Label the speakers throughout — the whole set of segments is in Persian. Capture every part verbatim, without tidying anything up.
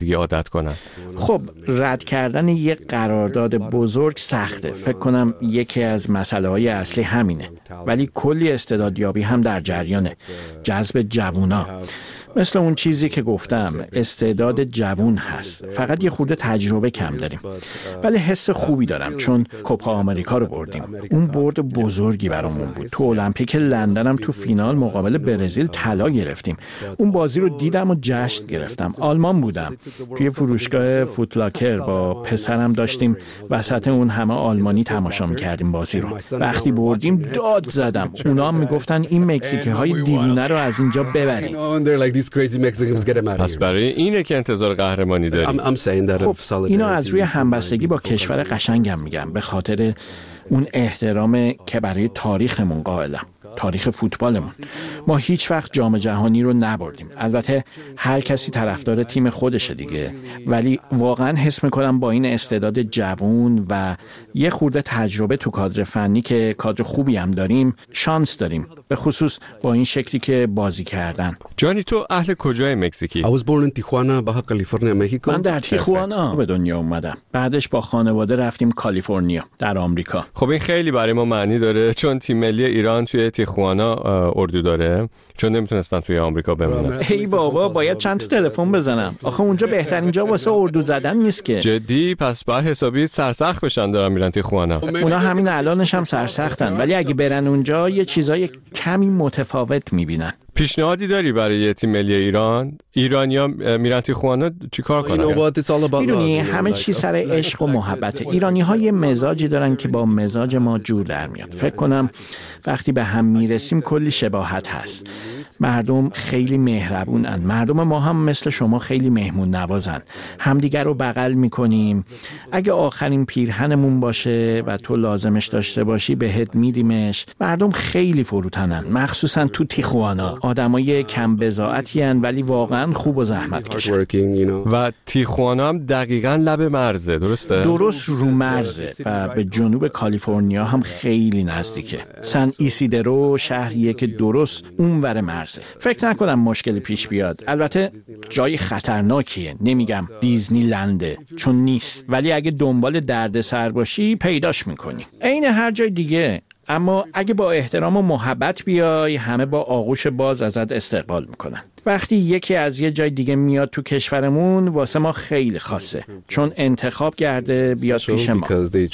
Speaker 1: زندگی عادت کنن؟
Speaker 2: خب رد کردن یک قرارداد بزرگ سخته. فکر کنم یکی از مسائل اصلی همینه. ولی کلی استعدادیابی هم در جریانه. جذب جوونا. مثل اون چیزی که گفتم، استعداد جوون هست. فقط یه خورده تجربه کم داریم. ولی حس خوبی دارم چون کوپا آمریکا رو بردیم. اون برد بزرگی برامون بود. تو المپیک لندن هم تو فینال مقابل برزیل طلا گرفتیم. اون بازی رو دیدم و جشن گرفتم. آلمان بودم. توی فروشگاه فوتلاکر با پسرم داشتیم وسط اون همه آلمانی تماشا می‌کردیم بازی رو. وقتی بردیم داد زدم. اونا هم میگفتن این مکزیکی های دیوونه رو از اینجا ببریم.
Speaker 1: پس برای اینه که انتظار قهرمانی داریم.
Speaker 2: خب اینو از روی همبستگی با کشور قشنگم میگم، به خاطر اون احترام که برای تاریخمون قائلم، تاریخ فوتبالمون. ما هیچ وقت جام جهانی رو نبردیم. البته هر کسی طرفدار تیم خودشه دیگه، ولی واقعا حس میکنم با این استعداد جوون و یه خورده تجربه تو کادر فنی که کادر خوبی هم داریم، شانس داریم، به خصوص با این شکلی که بازی کردن.
Speaker 1: جانی تو اهل کجای مکزیکی؟
Speaker 2: من در تیخوانا به دنیا اومدم. بعدش با خانواده رفتیم کالیفرنیا در آمریکا.
Speaker 1: خب این خیلی برای ما معنی داره چون تیم ملی ایران توی تیخوانا اردو داره، چون نمیتونستن توی آمریکا بمونن.
Speaker 2: ای بابا باید چند تا تلفن بزنم. آخه اونجا بهترین جا واسه اردو زدن نیست که.
Speaker 1: جدی؟ پس باید حسابی سرسخت بشن دارن میرن تیخوانا.
Speaker 2: اونا همین الانش هم سرسختن، ولی اگه برن اونجا یه چیزای کمی متفاوت میبینن.
Speaker 1: پیشنهادی داری برای تیم ملی ایران؟ ایرانیا میرن تیخوانا چیکار کنن؟
Speaker 2: میدونی همه چی سر عشق و محبت. ایرانی ها یه مزاجی دارن که با مزاج ما جور در میاد. فکر کنم وقتی به هم میرسیم کلی شباهت هست. مردم خیلی مهربونن. مردم ما هم مثل شما خیلی مهمون نوازن. همدیگر رو بغل میکنیم. اگه آخرین پیرهنمون باشه و تو لازمش داشته باشی بهت میدیمش. مردم خیلی فروتنن، مخصوصا تو تیخوانا. آدمای کم بضاعتی ان ولی واقعا خوب و زحمت کشن.
Speaker 1: و تیخوانا هم دقیقاً لب مرزه، درسته؟
Speaker 2: درست رو مرزه و به جنوب کالیفرنیا هم خیلی نزدیکه. سن ایسیدرو شهریه که درست اونور مرزه. فکر نکنم مشکلی پیش بیاد. البته جای خطرناکیه. نمیگم دیزنی لنده، چون نیست. ولی اگه دنبال دردسر باشی پیداش میکنی. عین هر جای دیگه. اما اگه با احترام و محبت بیای همه با آغوش باز ازت استقبال میکنن. وقتی یکی از یه جای دیگه میاد تو کشورمون واسه ما خیلی خاصه، چون انتخاب کرده بیاد پیش ما.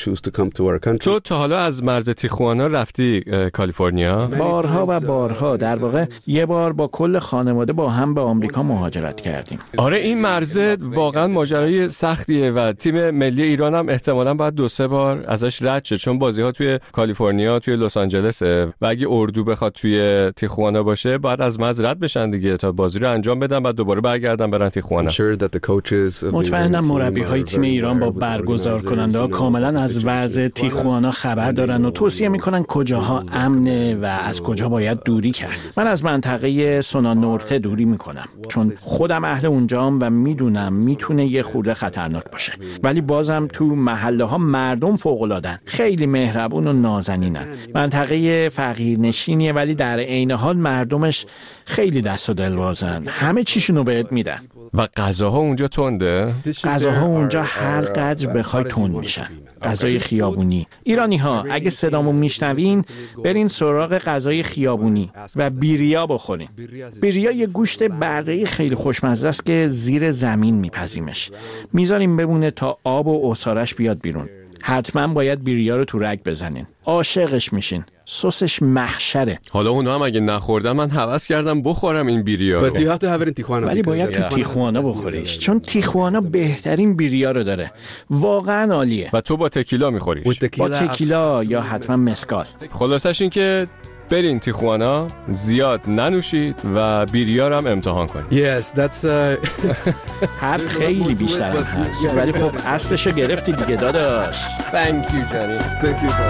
Speaker 1: تو تا حالا از مرز تیخوانا رفتی کالیفرنیا؟
Speaker 2: بارها و بارها. در واقع یه بار با کل خانواده با هم به آمریکا مهاجرت کردیم.
Speaker 1: آره این مرز واقعا ماجرای سختیه و تیم ملی ایران هم احتمالاً باید دو سه بار ازش رد شه، چون بازی‌ها توی کالیفرنیا توی لس آنجلسه و اگه اردو بخواد توی تیخوانا باشه باید از مرز رد بشن دیگه تا بازی رو انجام بدن بعد دوباره برگردن برن تیخوانا.
Speaker 2: مطمئنم مربی‌های تیم ایران با برگزار کننده ها کاملا از وضع تیخوانا خبر دارن و توصیه میکنن کجاها امنه و از کجا باید دوری کرد. من از منطقه سونا نورته دوری میکنم چون خودم اهل اونجام و میدونم میتونه یه خورده خطرناک باشه، ولی بازم تو محله ها مردم فوق‌العاده‌ان، خیلی مهربون و نازنینن. منطقه فقیرنشینیه ولی در عین حال مردمش خیلی دست و دلبازن، همه چیشونو بهت میدن.
Speaker 1: و غذاها اونجا تنده؟
Speaker 2: غذاها اونجا هر قدر بخوای تند میشن. غذای خیابونی. ایرانی ها اگه صدامو میشنوین برین سراغ غذای خیابونی و بیریا بخورین. بیریا یه گوشت بره‌ای خیلی خوشمزه است که زیر زمین میپزیمش. میذاریم بمونه تا آب و عصارش بیاد بیرون. حتما باید بیریا رو تو رگ بزنین. عاشقش میشین. سسش محشره.
Speaker 1: حالا اونا هم اگه نخوردن من هوس کردم بخورم این بیریا رو.
Speaker 2: ولی باید تو تیخوانا بخوریش چون تیخوانا بهترین بیریا رو داره. واقعا عالیه.
Speaker 1: و تو با تکیلا میخوریش؟
Speaker 2: با تکیلا یا حتما مسکال.
Speaker 1: خلاصش این که برین تیخوانا، زیاد ننوشید و بیریا رو هم امتحان کنید.
Speaker 3: Yes, that's uh...
Speaker 2: حرف خیلی بیشتر هم هست ولی خب اصلشو گرفتی دیگه داداش.
Speaker 1: Thank you, Johnny.
Speaker 3: Thank you.